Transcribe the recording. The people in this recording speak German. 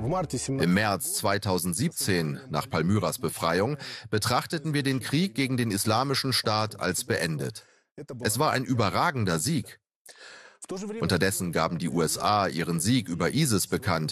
Im März 2017, nach Palmyras Befreiung, betrachteten wir den Krieg gegen den Islamischen Staat als beendet. Es war ein überragender Sieg. Unterdessen gaben die USA ihren Sieg über ISIS bekannt